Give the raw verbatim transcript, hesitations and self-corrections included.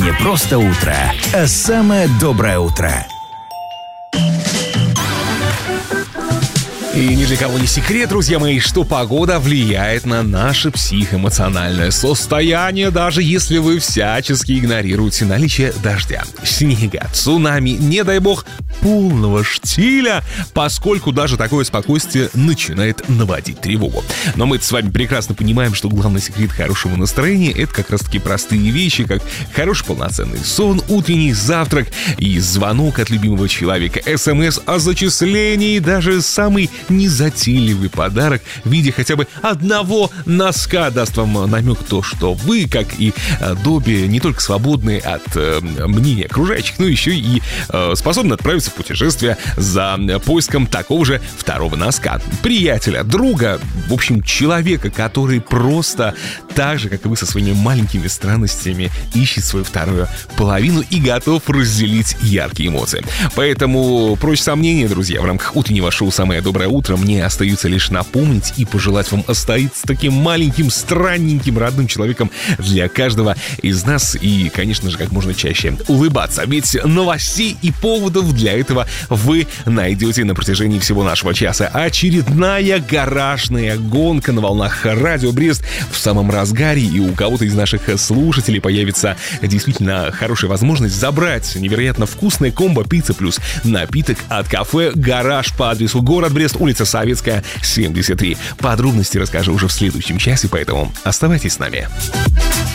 Не просто утро, а самое доброе утро. И ни для кого не секрет, друзья мои, что погода влияет на наше психоэмоциональное состояние, даже если вы всячески игнорируете наличие дождя, снега, цунами, не дай бог, полного штиля, поскольку даже такое спокойствие начинает наводить тревогу. Но мы с вами прекрасно понимаем, что главный секрет хорошего настроения — это как раз-таки простые вещи, как хороший полноценный сон, утренний завтрак и звонок от любимого человека, смс о зачислении, даже самый незатейливый подарок в виде хотя бы одного носка даст вам намек то, что вы, как и Добби, не только свободны от э, мнения окружающих, но еще и э, способны отправиться в путешествие за поиском такого же второго носка. Приятеля, друга, в общем, человека, который просто так же, как и вы со своими маленькими странностями, ищет свою вторую половину и готов разделить яркие эмоции. Поэтому прочь сомнения, друзья, в рамках утреннего шоу «Самое доброе утро» мне остается лишь напомнить и пожелать вам остаться таким маленьким, странненьким, родным человеком для каждого из нас и, конечно же, как можно чаще улыбаться. Ведь новостей и поводов для этого вы найдете на протяжении всего нашего часа. Очередная гаражная гонка на волнах Радио Брест в самом разгаре, и у кого-то из наших слушателей появится действительно хорошая возможность забрать невероятно вкусное комбо-пицца плюс напиток от кафе «Гараж» по адресу город Брест, улица Советская, семьдесят три. Подробности расскажу уже в следующем часе, поэтому оставайтесь с нами.